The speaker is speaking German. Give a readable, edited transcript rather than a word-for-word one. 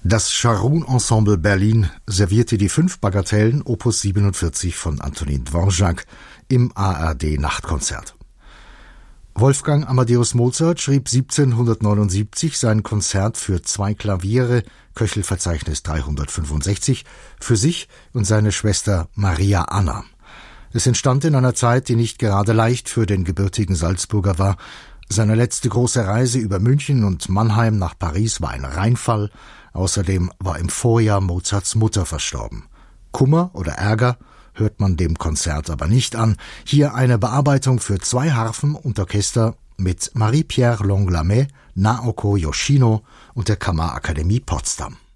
Das Scharoun-Ensemble Berlin servierte die 5 Bagatellen Opus 47 von Antonin Dvorak im ARD-Nachtkonzert. Wolfgang Amadeus Mozart schrieb 1779 sein Konzert für 2 Klaviere, Köchelverzeichnis 365, für sich und seine Schwester Maria Anna. Es entstand in einer Zeit, die nicht gerade leicht für den gebürtigen Salzburger war. Seine letzte große Reise über München und Mannheim nach Paris war ein Reinfall. Außerdem war im Vorjahr Mozarts Mutter verstorben. Kummer oder Ärger hört man dem Konzert aber nicht an. Hier eine Bearbeitung für 2 Harfen und Orchester mit Marie-Pierre Longlamet, Naoko Yoshino und der Kammerakademie Potsdam.